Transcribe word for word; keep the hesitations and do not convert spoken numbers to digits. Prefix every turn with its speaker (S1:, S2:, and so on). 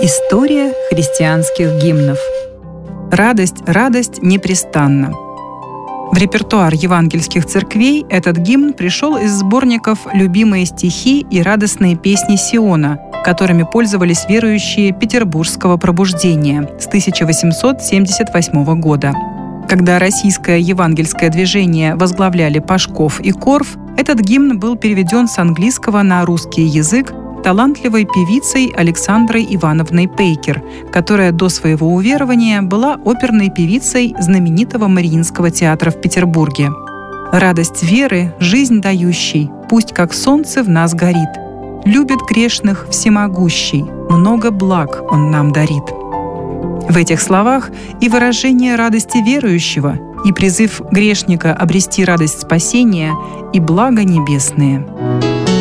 S1: История христианских гимнов. «Радость, радость непрестанно». В репертуар евангельских церквей этот гимн пришел из сборников «Любимые стихи и радостные песни Сиона», которыми пользовались верующие Петербургского пробуждения с тысяча восемьсот семьдесят восьмого года. Когда российское евангельское движение возглавляли Пашков и Корф, этот гимн был переведен с английского на русский язык талантливой певицей Александрой Ивановной Пейкер, которая до своего уверования была оперной певицей знаменитого Мариинского театра в Петербурге. «Радость веры, жизнь дающий, пусть как солнце в нас горит. Любит грешных всемогущий, много благ он нам дарит». В этих словах и выражение радости верующего, и призыв грешника обрести радость спасения, и блага небесные.